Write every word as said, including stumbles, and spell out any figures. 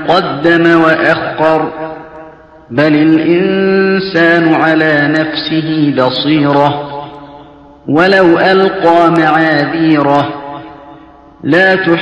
قدم وأخر بل الإنسان على نفسه بصيرة ولو ألقى معاذيره لا